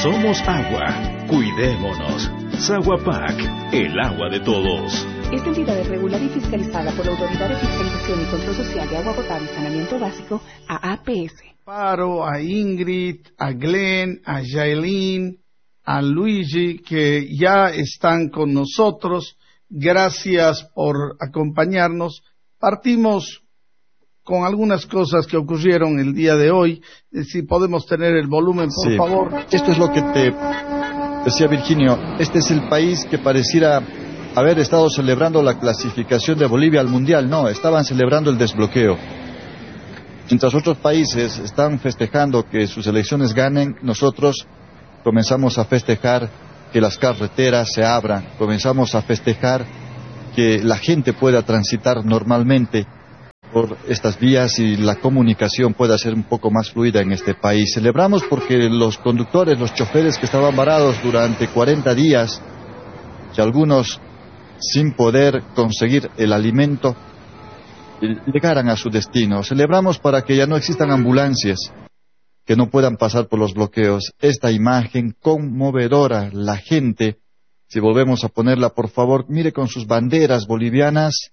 Somos agua. Cuidémonos. Saguapac, el agua de todos. Esta entidad es regulada y fiscalizada por la Autoridad de Fiscalización y Control Social de Agua Potable y Saneamiento Básico, AAPS. Paro, a Ingrid, a Glenn, a Yaelin, a Luigi, que ya están con nosotros. Gracias por acompañarnos. Partimos con algunas cosas que ocurrieron el día de hoy. Si podemos tener el volumen, por favor. Esto es lo que te decía Virginio. Este es el país que pareciera haber estado celebrando la clasificación de Bolivia al Mundial. No, estaban celebrando el desbloqueo. Mientras otros países están festejando que sus elecciones ganen, nosotros comenzamos a festejar que las carreteras se abran, comenzamos a festejar que la gente pueda transitar normalmente por estas vías y la comunicación pueda ser un poco más fluida en este país. Celebramos porque los conductores, los choferes que estaban varados durante 40 días, y algunos sin poder conseguir el alimento, llegaran a su destino. Celebramos para que ya no existan ambulancias que no puedan pasar por los bloqueos. Esta imagen conmovedora, la gente, si volvemos a ponerla, por favor, mire con sus banderas bolivianas,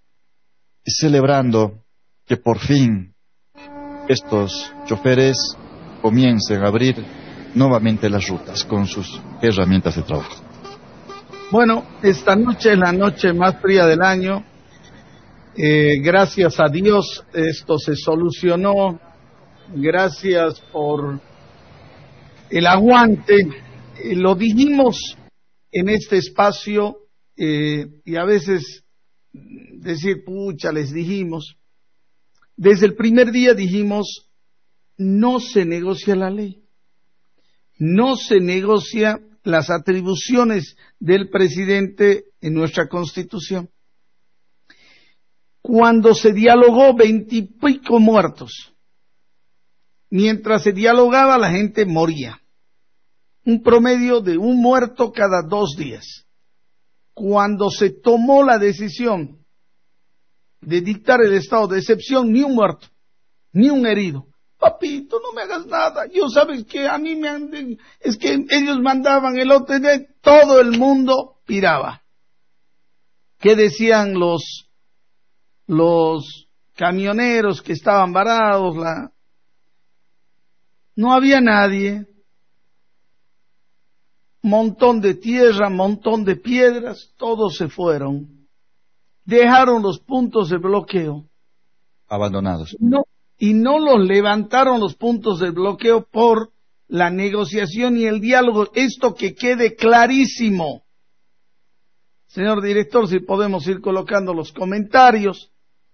celebrando que por fin estos choferes comiencen a abrir nuevamente las rutas con sus herramientas de trabajo. Bueno, esta noche es la noche más fría del año. Gracias a Dios esto se solucionó. Gracias por el aguante. Lo dijimos en este espacio y a veces decir, pucha, les dijimos. Desde el primer día dijimos, no se negocia la ley. No se negocia las atribuciones del presidente en nuestra Constitución. Cuando se dialogó, 20 y pico muertos. Mientras se dialogaba, la gente moría. Un promedio de un muerto cada 2 días. Cuando se tomó la decisión de dictar el estado de excepción, ni un muerto, ni un herido. Papito, no me hagas nada. Yo sabes que a mí es que ellos mandaban el otro día, todo el mundo piraba. ¿Qué decían los camioneros que estaban varados? No había nadie. Montón de tierra, montón de piedras, todos se fueron. Dejaron los puntos de bloqueo. Abandonados. Y no los levantaron los puntos de bloqueo por la negociación y el diálogo. Esto que quede clarísimo. Señor director, si podemos ir colocando los comentarios.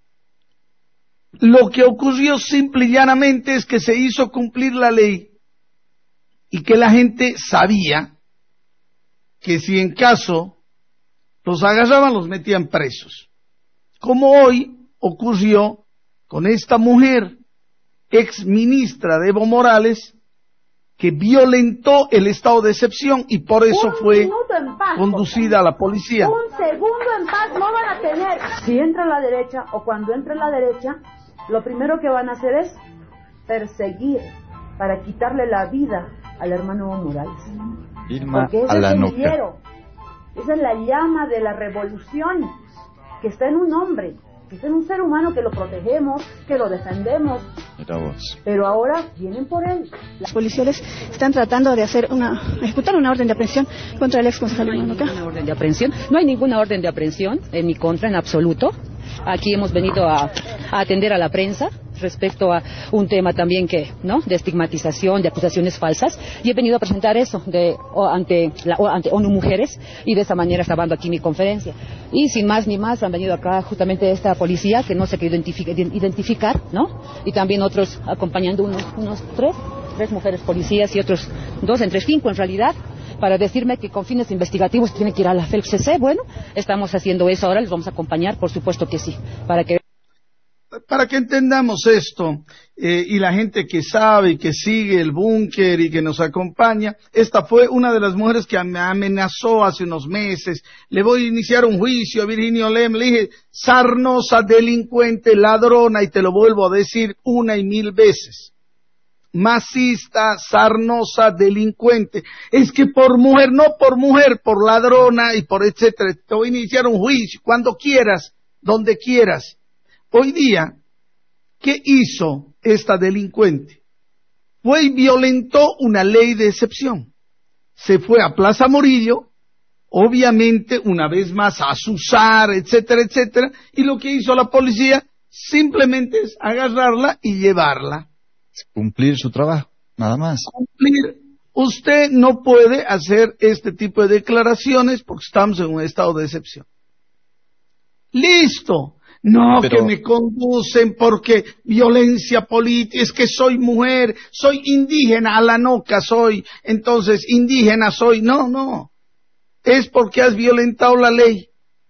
Lo que ocurrió simple y llanamente es que se hizo cumplir la ley y que la gente sabía que si en caso los agarraban, los metían presos. Como hoy ocurrió con esta mujer, ex ministra de Evo Morales, que violentó el estado de excepción y por eso fue conducida a la policía. Un segundo en paz no van a tener. Si entra la derecha o cuando entre la derecha, lo primero que van a hacer es perseguir para quitarle la vida al hermano Evo Morales. Porque ese es el semillero, esa es la llama de la revolución que está en un hombre, que está en un ser humano que lo protegemos, que lo defendemos. Pero ahora vienen por él. Los policiales están tratando de ejecutar una orden de aprehensión contra el ex concejal Manuca. No hay ninguna orden de aprehensión en mi contra en absoluto. Aquí hemos venido a atender a la prensa respecto a un tema también de estigmatización, de acusaciones falsas, y he venido a presentar eso ante ONU Mujeres, y de esa manera está dando aquí mi conferencia. Y sin más ni más han venido acá justamente esta policía que no se quiere identificar, ¿no? Y también otros acompañando unos tres mujeres policías y otros 2, entre 5 en realidad, para decirme que con fines investigativos tiene que ir a la FELCC. Bueno, estamos haciendo eso ahora, les vamos a acompañar, por supuesto que sí, para que entendamos esto, y la gente que sabe y que sigue el búnker y que nos acompaña, esta fue una de las mujeres que me amenazó hace unos meses. Le voy a iniciar un juicio a Virginio Lem. Le dije, sarnosa, delincuente, ladrona, y te lo vuelvo a decir 1 y 1000 veces. masista, sarnosa, delincuente. Es que por mujer, no por mujer, por ladrona y por etcétera. Te voy a iniciar un juicio cuando quieras, donde quieras. Hoy día, ¿qué hizo esta delincuente? Fue y violentó una ley de excepción. Se fue a Plaza Murillo, obviamente una vez más a azuzar, etcétera, etcétera, y lo que hizo la policía simplemente es agarrarla y llevarla. Cumplir su trabajo, nada más. Cumplir. Usted no puede hacer este tipo de declaraciones porque estamos en un estado de excepción. Listo. No, pero... que me conducen porque violencia política, es que soy mujer, soy indígena, alanoca soy, entonces indígena soy. No. Es porque has violentado la ley.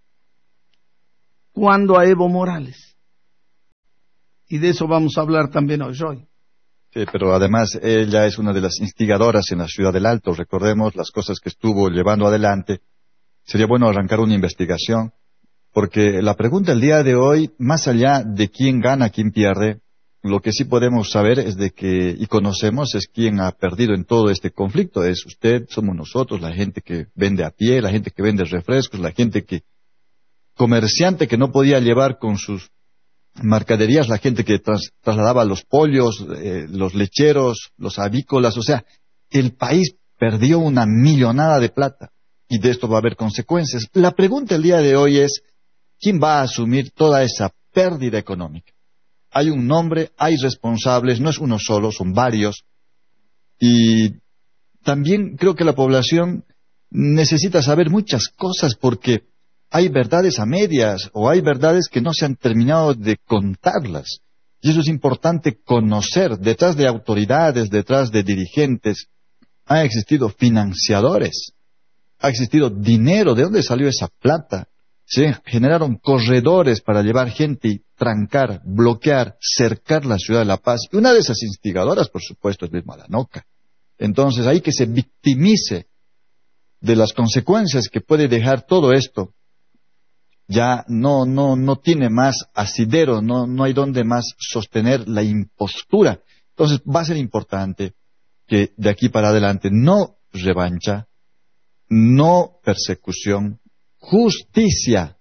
Cuando a Evo Morales. Y de eso vamos a hablar también hoy. Sí, pero además ella es una de las instigadoras en la Ciudad del Alto. Recordemos las cosas que estuvo llevando adelante. Sería bueno arrancar una investigación, porque la pregunta el día de hoy, más allá de quién gana, quién pierde, lo que sí podemos saber es de que, y conocemos, es quién ha perdido en todo este conflicto. Es usted, somos nosotros, la gente que vende a pie, la gente que vende refrescos, la gente que, comerciante que no podía llevar con sus mercaderías, la gente que trasladaba los pollos, los lecheros, los avícolas. O sea, el país perdió una millonada de plata y de esto va a haber consecuencias. La pregunta el día de hoy es, ¿quién va a asumir toda esa pérdida económica? Hay un nombre, hay responsables, no es uno solo, son varios. Y también creo que la población necesita saber muchas cosas porque hay verdades a medias o hay verdades que no se han terminado de contarlas. Y eso es importante conocer. Detrás de autoridades, detrás de dirigentes, han existido financiadores, ha existido dinero. ¿De dónde salió esa plata? Se generaron corredores para llevar gente y trancar, bloquear, cercar la ciudad de La Paz. Y una de esas instigadoras, por supuesto, es misma la Noca. Entonces, hay que se victimice de las consecuencias que puede dejar todo esto. Ya no tiene más asidero, no hay donde más sostener la impostura. Entonces, va a ser importante que de aquí para adelante no revancha, no persecución, justicia.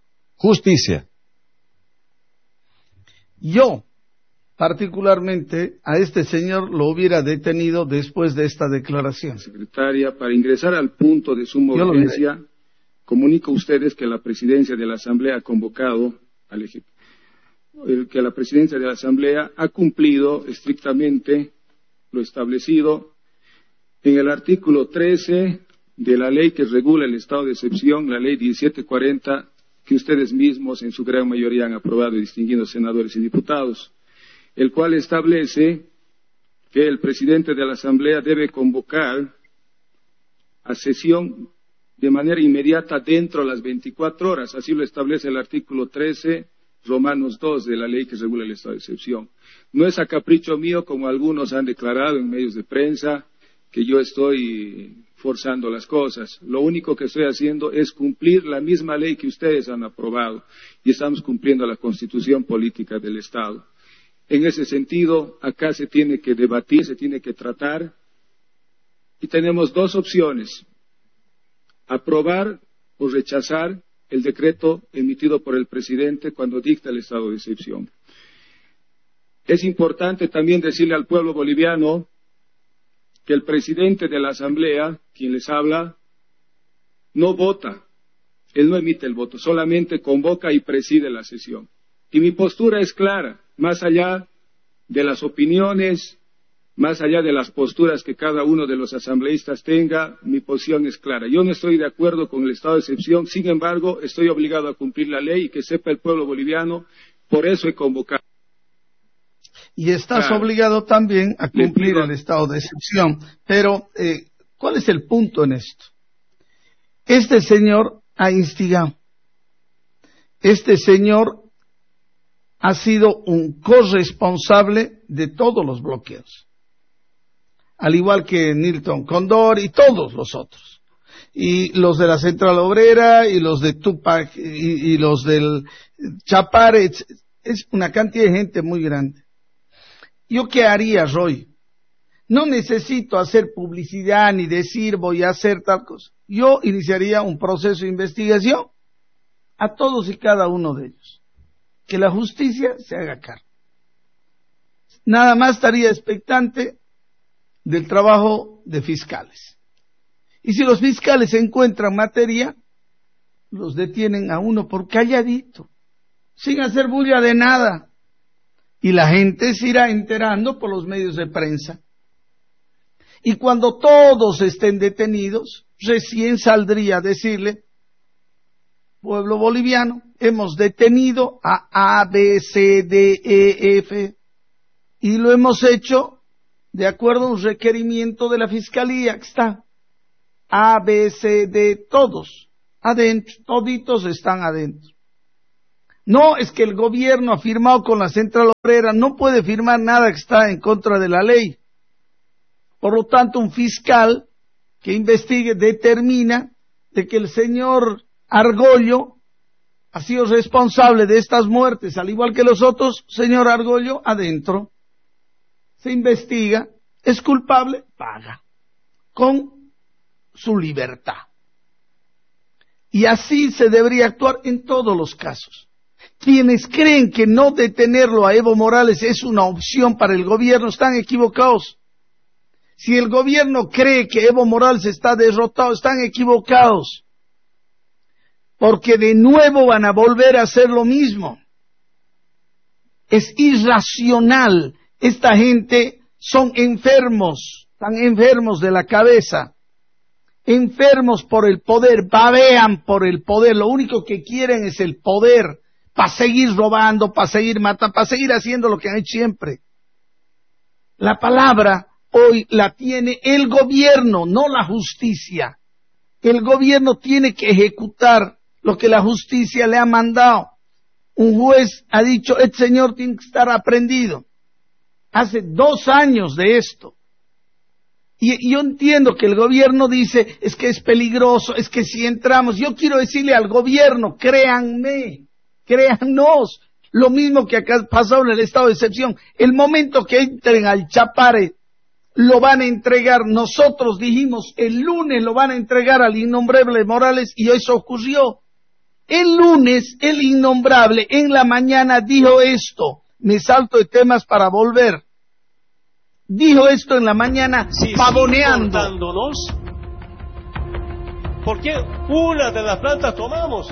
Yo, particularmente, a este señor lo hubiera detenido después de esta declaración. Secretaria, para ingresar al punto de suma urgencia, comunico a ustedes que la presidencia de la Asamblea ha convocado que la presidencia de la Asamblea ha cumplido estrictamente lo establecido en el artículo 13 de la ley que regula el estado de excepción, la ley 1740, que ustedes mismos en su gran mayoría han aprobado, distinguidos senadores y diputados, el cual establece que el presidente de la Asamblea debe convocar a sesión de manera inmediata dentro de las 24 horas. Así lo establece el artículo 13, Romanos 2 de la ley que regula el estado de excepción. No es a capricho mío, como algunos han declarado en medios de prensa, que yo estoy forzando las cosas. Lo único que estoy haciendo es cumplir la misma ley que ustedes han aprobado y estamos cumpliendo la Constitución política del Estado. En ese sentido, acá se tiene que debatir, se tiene que tratar y tenemos dos opciones: aprobar o rechazar el decreto emitido por el presidente cuando dicta el estado de excepción. Es importante también decirle al pueblo boliviano que el presidente de la Asamblea, quien les habla, no vota, él no emite el voto, solamente convoca y preside la sesión. Y mi postura es clara, más allá de las opiniones, más allá de las posturas que cada uno de los asambleístas tenga, mi posición es clara. Yo no estoy de acuerdo con el estado de excepción, sin embargo, estoy obligado a cumplir la ley y que sepa el pueblo boliviano, por eso he convocado. Y estás obligado también a cumplir el estado de excepción. Pero, ¿cuál es el punto en esto? Este señor ha instigado. Este señor ha sido un corresponsable de todos los bloqueos. Al igual que Nilton Condor y todos los otros. Y los de la Central Obrera, y los de Tupac, y los del Chapare. Es una cantidad de gente muy grande. ¿Yo qué haría, Roy? no necesito hacer publicidad ni decir voy a hacer tal cosa. Yo iniciaría un proceso de investigación a todos y cada uno de ellos. Que la justicia se haga cargo. Nada más estaría expectante del trabajo de fiscales. Y si los fiscales encuentran materia, los detienen a uno por calladito, sin hacer bulla de nada. Y la gente se irá enterando por los medios de prensa. Y cuando todos estén detenidos, recién saldría a decirle, pueblo boliviano, hemos detenido a B, C, D, E, F, y lo hemos hecho de acuerdo a un requerimiento de la Fiscalía, que está A, B, C, D, todos adentro, toditos están adentro. No es que el gobierno ha firmado con la Central Obrera, no puede firmar nada que está en contra de la ley. Por lo tanto, un fiscal que investigue determina de que el señor Argollo ha sido responsable de estas muertes, al igual que los otros, señor Argollo, adentro. Se investiga, es culpable, paga, con su libertad. Y así se debería actuar en todos los casos. Quienes creen que no detenerlo a Evo Morales es una opción para el gobierno están equivocados. Si el gobierno cree que Evo Morales está derrotado, están equivocados. Porque de nuevo van a volver a hacer lo mismo. Es irracional. Esta gente son enfermos, están enfermos de la cabeza, enfermos por el poder, babean por el poder, lo único que quieren es el poder, para seguir robando, para seguir matando, para seguir haciendo lo que han hecho siempre. La palabra hoy la tiene el gobierno, no la justicia. El gobierno tiene que ejecutar lo que la justicia le ha mandado. Un juez ha dicho, el señor tiene que estar aprendido. Hace 2 años de esto. Y yo entiendo que el gobierno dice, es que es peligroso, es que si entramos, yo quiero decirle al gobierno, créanme, créannos, lo mismo que acá ha pasado en el estado de excepción, el momento que entren al Chapare, lo van a entregar, nosotros dijimos, el lunes lo van a entregar al innombrable Morales, y eso ocurrió. El lunes, el innombrable, en la mañana dijo esto, me salto de temas para volver. Dijo esto en la mañana, pavoneando. Porque una de las plantas tomamos.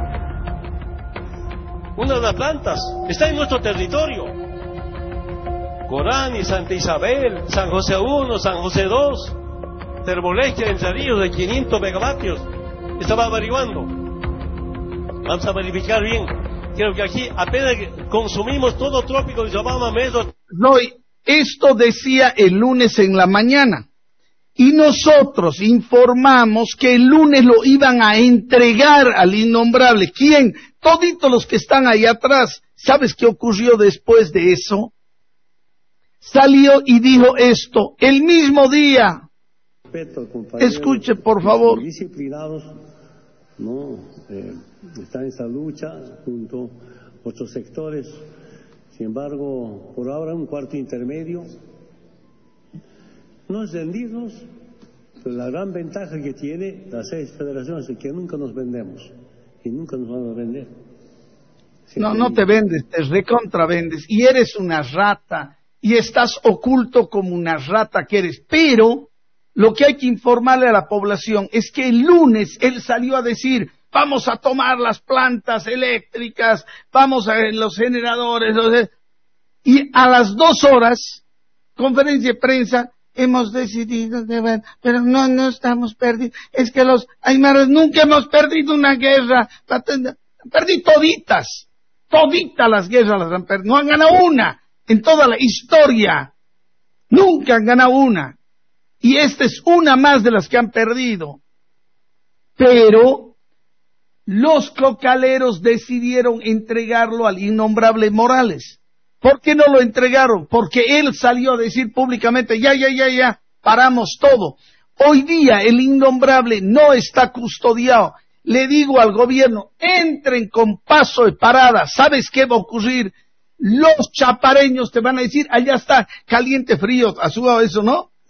Una de las plantas está en nuestro territorio. Corán y Santa Isabel, San José 1, San José 2, Termoeléctrica Entre Ríos de 500 megavatios. Estaba averiguando. Vamos a verificar bien. Creo que aquí apenas consumimos todo trópico de Yabama, Meso. No, esto decía el lunes en la mañana. Y nosotros informamos que el lunes lo iban a entregar al innombrable. ¿Quién? Toditos los que están ahí atrás. ¿Sabes qué ocurrió después de eso? Salió y dijo esto, el mismo día. Escuche, por favor. Disciplinados, no, están en esta lucha junto a otros sectores. Sin embargo, por ahora un cuarto intermedio. No es rendirnos, pero la gran ventaja que tiene las 6 federaciones es que nunca nos vendemos y nunca nos van a vender. No te vendes, te recontravendes y eres una rata y estás oculto como una rata que eres. Pero lo que hay que informarle a la población es que el lunes él salió a decir, vamos a tomar las plantas eléctricas, vamos a los generadores, y a las 2 horas, conferencia de prensa, hemos decidido, pero no estamos perdidos. Es que los aymaras nunca hemos perdido una guerra. Perdí toditas las guerras las han perdido. No han ganado una en toda la historia. Nunca han ganado una. Y esta es una más de las que han perdido. Pero los cocaleros decidieron entregarlo al innombrable Morales. ¿Por qué no lo entregaron? Porque él salió a decir públicamente, ya, paramos todo. Hoy día el innombrable no está custodiado. Le digo al gobierno, entren con paso de parada. ¿Sabes qué va a ocurrir? Los chapareños te van a decir, allá está, caliente, frío, ¿has jugado eso, no?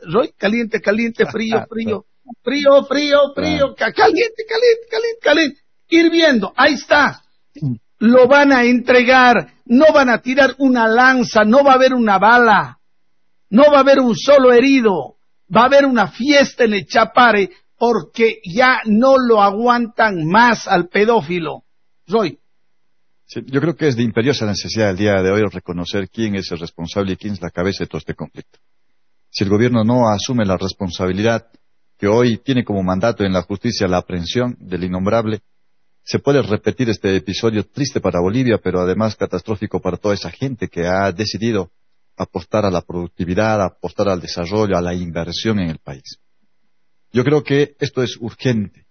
Roy, caliente, caliente, frío, frío, frío, frío, frío, caliente, caliente, caliente, caliente, hirviendo, ahí está. Lo van a entregar, no van a tirar una lanza, no va a haber una bala, no va a haber un solo herido, va a haber una fiesta en el Chapare porque ya no lo aguantan más al pedófilo. Roy. Sí, yo creo que es de imperiosa necesidad el día de hoy reconocer quién es el responsable y quién es la cabeza de todo este conflicto. Si el gobierno no asume la responsabilidad que hoy tiene como mandato en la justicia la aprehensión del innombrable, se puede repetir este episodio triste para Bolivia, pero además catastrófico para toda esa gente que ha decidido apostar a la productividad, apostar al desarrollo, a la inversión en el país. Yo creo que esto es urgente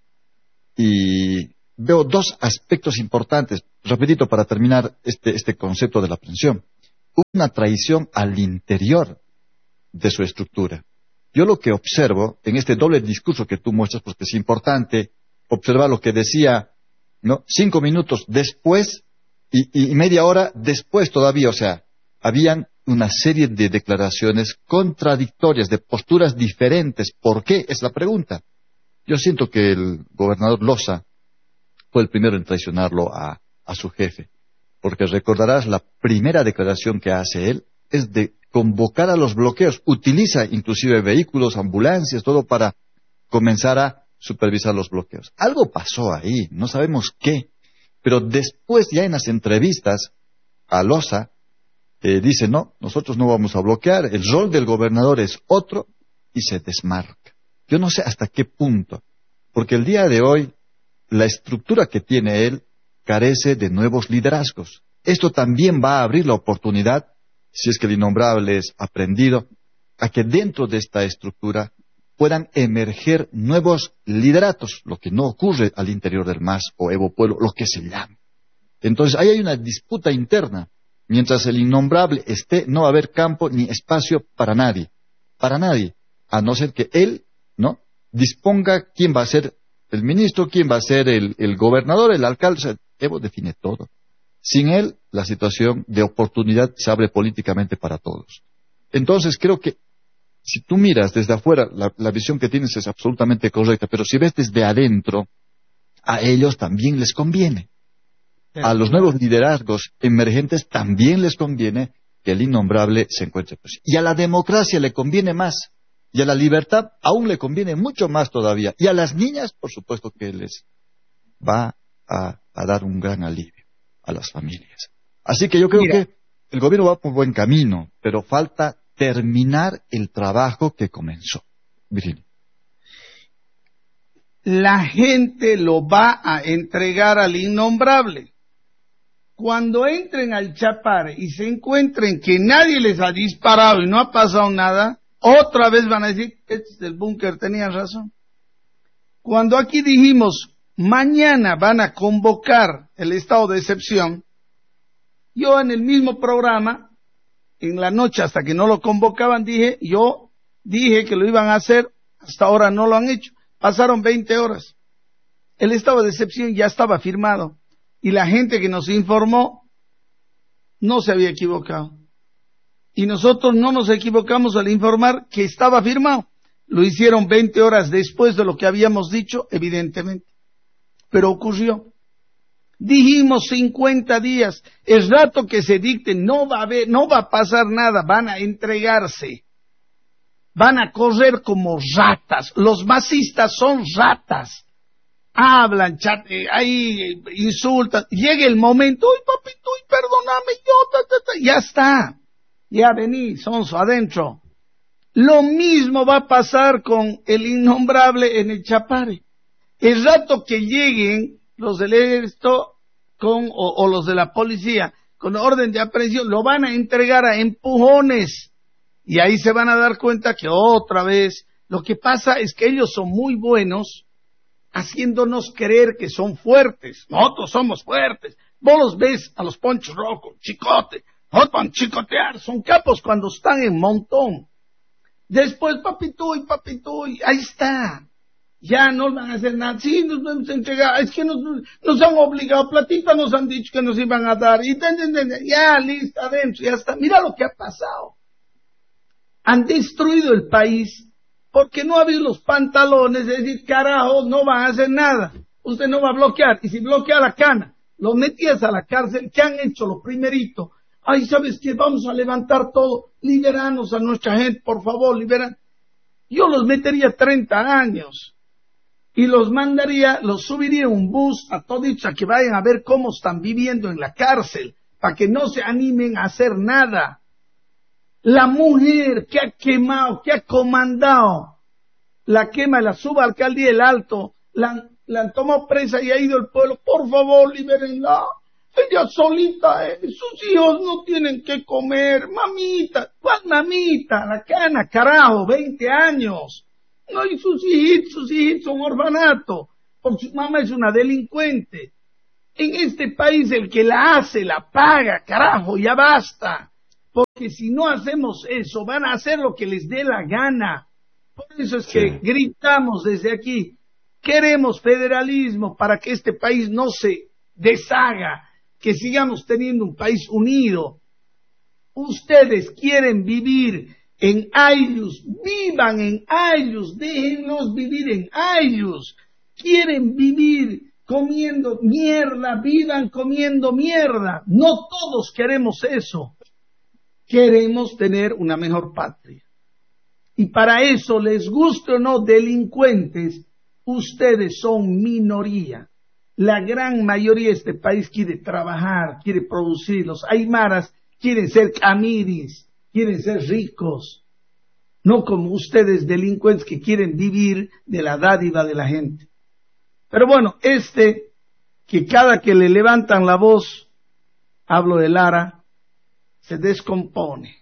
y veo dos aspectos importantes, repetito para terminar este concepto de la aprehensión. Una traición al interior de su estructura. Yo lo que observo en este doble discurso que tú muestras, porque es importante observar lo que decía, ¿no? 5 minutos después y media hora después todavía, o sea, habían una serie de declaraciones contradictorias, de posturas diferentes. ¿Por qué? Es la pregunta. Yo siento que el gobernador Loza fue el primero en traicionarlo a su jefe, porque recordarás la primera declaración que hace él es de convocar a los bloqueos, utiliza inclusive vehículos, ambulancias, todo para comenzar a supervisar los bloqueos. Algo pasó ahí, no sabemos qué, pero después ya en las entrevistas a Loza dice, no, nosotros no vamos a bloquear, el rol del gobernador es otro y se desmarca. Yo no sé hasta qué punto, porque el día de hoy la estructura que tiene él carece de nuevos liderazgos. Esto también va a abrir la oportunidad, si es que el innombrable es aprehendido, a que dentro de esta estructura puedan emerger nuevos lideratos, lo que no ocurre al interior del MAS o Evo Pueblo, lo que se llama. Entonces ahí hay una disputa interna. Mientras el innombrable esté, no va a haber campo ni espacio para nadie, a no ser que él, ¿no?, disponga quién va a ser el ministro, quién va a ser el gobernador, el alcalde. O sea, Evo define todo. Sin él, la situación de oportunidad se abre políticamente para todos. Entonces, creo que si tú miras desde afuera, la visión que tienes es absolutamente correcta, pero si ves desde adentro, a ellos también les conviene. A los nuevos liderazgos emergentes también les conviene que el innombrable se encuentre presente. Y a la democracia le conviene más. Y a la libertad aún le conviene mucho más todavía. Y a las niñas, por supuesto que les va a dar un gran alivio a las familias. Así que yo creo que el gobierno va por buen camino, pero falta terminar el trabajo que comenzó. Virginia. La gente lo va a entregar al innombrable. Cuando entren al Chapare y se encuentren que nadie les ha disparado y no ha pasado nada, otra vez van a decir, este es el búnker, tenían razón. Cuando aquí dijimos, mañana van a convocar el estado de excepción, yo en el mismo programa, en la noche hasta que no lo convocaban, dije que lo iban a hacer, hasta ahora no lo han hecho. Pasaron 20 horas. El estado de excepción ya estaba firmado. Y la gente que nos informó no se había equivocado. Y nosotros no nos equivocamos al informar que estaba firmado. Lo hicieron 20 horas después de lo que habíamos dicho, evidentemente. Pero ocurrió. Dijimos 50 días. El rato que se dicte no va a pasar nada. Van a entregarse. Van a correr como ratas. Los masistas son ratas. Hablan, ahí insultan, llega el momento, uy papito, uy perdóname, ya está, ya vení, sonso, adentro. Lo mismo va a pasar con el innombrable en el Chapare. El rato que lleguen los del ejército o los de la policía con orden de aprehensión, lo van a entregar a empujones. Y ahí se van a dar cuenta que otra vez, lo que pasa es que ellos son muy buenos haciéndonos creer que son fuertes. Nosotros somos fuertes. Vos los ves a los Ponchos Rojos, chicote, no van a chicotear, son capos cuando están en montón. Después, papito, ahí está. Ya no van a hacer nada. Sí, nos vamos a entregar. Es que nos han obligado, platita nos han dicho que nos iban a dar. Y ya, listo, adentro, ya está. Mira lo que ha pasado. Han destruido el país porque no ha habido los pantalones de decir, carajo, no van a hacer nada, usted no va a bloquear, y si bloquea la cana, los metías a la cárcel. ¿Qué han hecho los primeritos? Ay, ¿sabes qué? Vamos a levantar todo, liberanos a nuestra gente, por favor, liberan. Yo los metería 30 años. Y los mandaría, los subiría un bus a toditos a que vayan a ver cómo están viviendo en la cárcel, para que no se animen a hacer nada. La mujer que ha quemado, que ha comandado la quema de la subalcaldía del Alto, la han tomado presa y ha ido el pueblo, por favor, libérenla. Ella solita, sus hijos no tienen que comer, mamita. ¿Cuál mamita? La cana, carajo, 20 años. No, y sus hijitos son orfanato, porque su mamá es una delincuente. En este país el que la hace, la paga, carajo, ya basta. Porque si no hacemos eso, van a hacer lo que les dé la gana. Por eso es que gritamos desde aquí, queremos federalismo para que este país no se deshaga, que sigamos teniendo un país unido. Ustedes quieren vivir en Aylus, vivan en Aylus, déjenlos vivir en Aylus. Quieren vivir comiendo mierda, vivan comiendo mierda. No todos queremos eso. Queremos tener una mejor patria. Y para eso, les guste o no, delincuentes, ustedes son minoría. La gran mayoría de este país quiere trabajar, quiere producir. Los aymaras quieren ser camiris, quieren ser ricos, no como ustedes delincuentes que quieren vivir de la dádiva de la gente. Pero bueno, que cada que le levantan la voz, hablo de Lara, se descompone.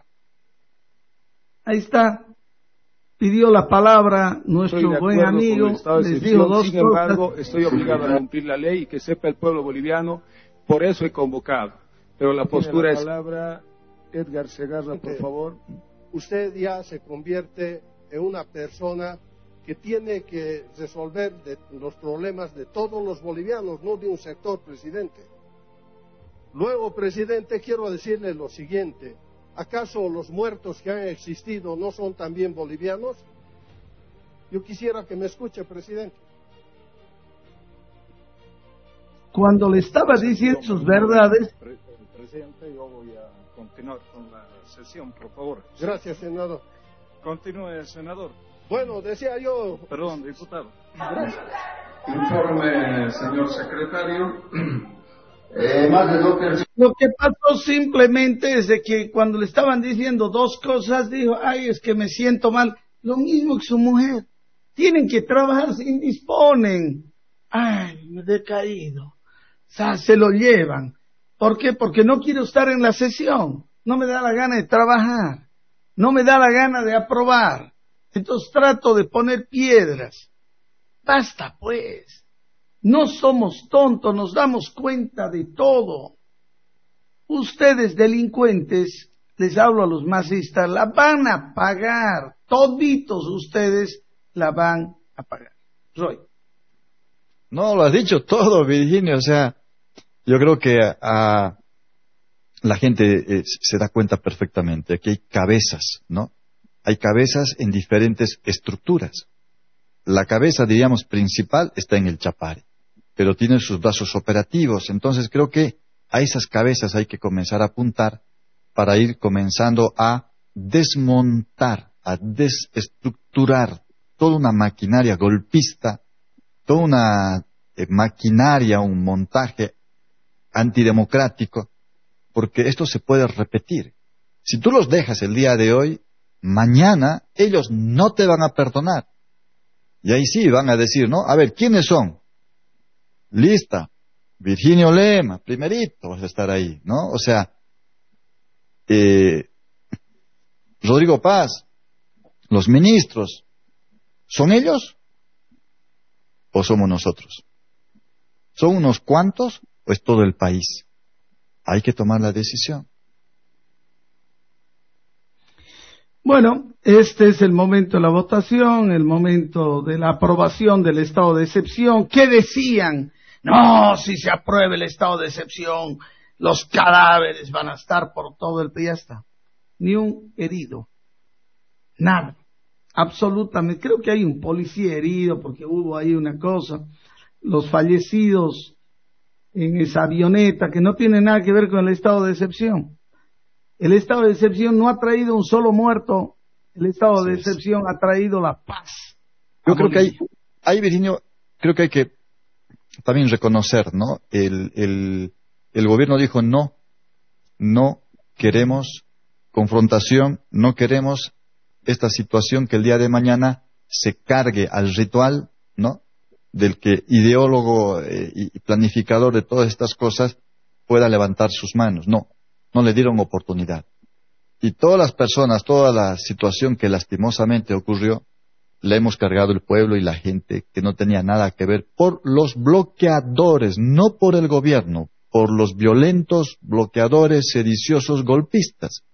Ahí está, pidió la palabra nuestro buen amigo, les dijo dos sin embargo, estoy obligado a cumplir la ley y que sepa el pueblo boliviano, por eso he convocado. Pero la postura es... Edgar Segarra, por favor. Usted ya se convierte en una persona que tiene que resolver los problemas de todos los bolivianos, no de un sector, presidente. Luego, presidente, quiero decirle lo siguiente. ¿Acaso los muertos que han existido no son también bolivianos? Yo quisiera que me escuche, presidente. Cuando le estaba diciendo sus verdades... Presidente, yo voy a continuar con la sesión, por favor. Gracias, senador. Continúe, senador. Bueno, decía yo... Perdón, diputado. Gracias. Informe, señor secretario. Lo que pasó simplemente es de que cuando le estaban diciendo dos cosas, dijo, ay, es que me siento mal. Lo mismo que su mujer. Tienen que trabajar, se indisponen. Ay, me he decaído. O sea, se lo llevan. ¿Por qué? Porque no quiero estar en la sesión. No me da la gana de trabajar. No me da la gana de aprobar. Entonces trato de poner piedras. Basta, pues. No somos tontos, nos damos cuenta de todo. Ustedes, delincuentes, les hablo a los masistas, la van a pagar. Toditos ustedes la van a pagar. Roy. No, lo has dicho todo, Virginio. O sea, yo creo que la gente se da cuenta perfectamente que hay cabezas, ¿no? Hay cabezas en diferentes estructuras. La cabeza, diríamos, principal está en el Chapare, pero tiene sus brazos operativos. Entonces creo que a esas cabezas hay que comenzar a apuntar para ir comenzando a desmontar, a desestructurar toda una maquinaria golpista, toda una maquinaria, un montaje antidemocrático, porque esto se puede repetir. Si tú los dejas el día de hoy, mañana ellos no te van a perdonar. Y ahí sí van a decir, ¿no? A ver, ¿quiénes son? Lista. Virginio Lema, primerito vas a estar ahí, ¿no? O sea, Rodrigo Paz, los ministros, ¿son ellos o somos nosotros? ¿Son unos cuantos o es todo el país? Hay que tomar la decisión. Bueno, este es el momento de la votación, el momento de la aprobación del estado de excepción. ¿Qué decían? No, si se aprueba el estado de excepción, los cadáveres van a estar por todo el país. Ya está. Ni un herido. Nada. absolutamente. Creo que hay un policía herido porque hubo ahí una cosa. Los fallecidos en esa avioneta que no tiene nada que ver con el estado de excepción. El estado de excepción no ha traído un solo muerto. El estado de excepción ha traído la paz. Yo creo que hay, Virginio, creo que hay que también reconocer, ¿no? El gobierno dijo no queremos confrontación, no queremos esta situación que el día de mañana se cargue al ritual, ¿no? Del que ideólogo y planificador de todas estas cosas pueda levantar sus manos. No le dieron oportunidad. Y todas las personas, toda la situación que lastimosamente ocurrió, la hemos cargado el pueblo y la gente que no tenía nada que ver por los bloqueadores, no por el gobierno, por los violentos bloqueadores sediciosos golpistas.